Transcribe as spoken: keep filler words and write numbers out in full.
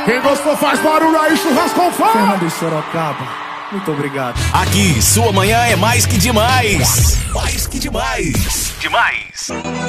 Quem gostou faz barulho aí, churrasco com fome. Fernando e Sorocaba, muito obrigado. Aqui, sua manhã é mais que demais. Mais que demais. Demais.